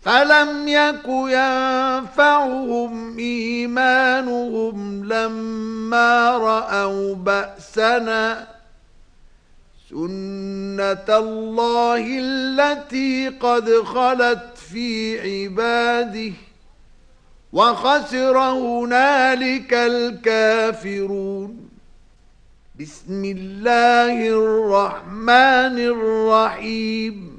فلم يك ينفعهم إيمانهم لما رأوا بأسنا سنة الله التي قد خلت في عباده وخسر هنالك الكافرون. بسم الله الرحمن الرحيم.